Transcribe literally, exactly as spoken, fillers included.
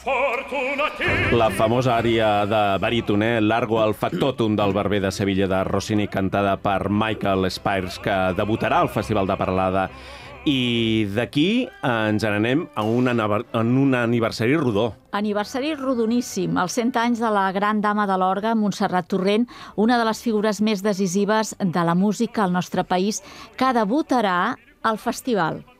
La famosa ària de baríton, Largo al factotum del Barber de Sevilla de Rossini, cantada per Michael Spires, que debutarà al Festival de Peralada. I d'aquí ens n'anem a un, en un aniversari rodó. Aniversari rodoníssim, els cent anys de la gran dama de l'orgue, Montserrat Torrent, una de les figures més decisives de la música al nostre país, que debutarà al festival.